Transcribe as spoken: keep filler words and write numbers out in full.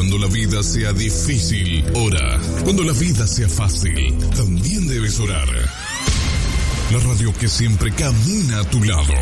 Cuando la vida sea difícil, ora. Cuando la vida sea fácil, también debes orar. La radio que siempre camina a tu lado.